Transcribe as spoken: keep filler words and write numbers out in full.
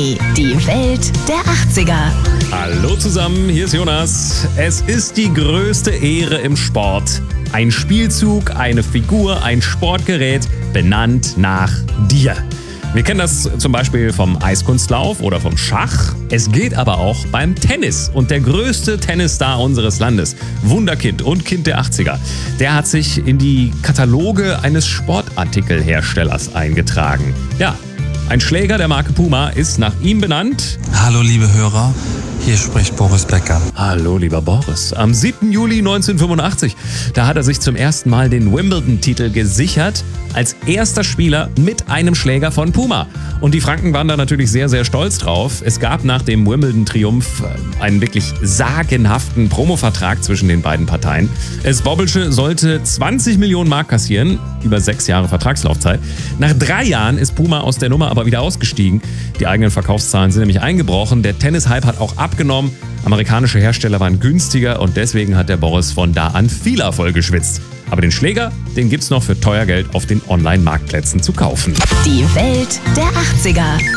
Krimi, die Welt der achtziger. Hallo zusammen, hier ist Jonas. Es ist die größte Ehre im Sport. Ein Spielzug, eine Figur, ein Sportgerät, benannt nach dir. Wir kennen das zum Beispiel vom Eiskunstlauf oder vom Schach. Es geht aber auch beim Tennis. Und der größte Tennisstar unseres Landes, Wunderkind und Kind der achtziger, der hat sich in die Kataloge eines Sportartikelherstellers eingetragen. Ja, ein Schläger der Marke Puma ist nach ihm benannt. Hallo liebe Hörer, hier spricht Boris Becker. Hallo lieber Boris. Am siebten Juli neunzehnhundertfünfundachtzig, da hat er sich zum ersten Mal den Wimbledon-Titel gesichert, als erster Spieler mit einem Schläger von Puma. Und die Franken waren da natürlich sehr, sehr stolz drauf. Es gab nach dem Wimbledon-Triumph einen wirklich sagenhaften Promovertrag zwischen den beiden Parteien. Es Bobbelsche sollte zwanzig Millionen Mark kassieren, über sechs Jahre Vertragslaufzeit. Nach drei Jahren ist Puma aus der Nummer aber wieder ausgestiegen. Die eigenen Verkaufszahlen sind nämlich eingebrochen. Der Tennis-Hype hat auch abgenommen. Amerikanische Hersteller waren günstiger und deswegen hat der Boris von da an viel Erfolg geschwitzt. Aber den Schläger, den gibt's noch für teuer Geld auf den Online-Marktplätzen zu kaufen. Die Welt der achtziger.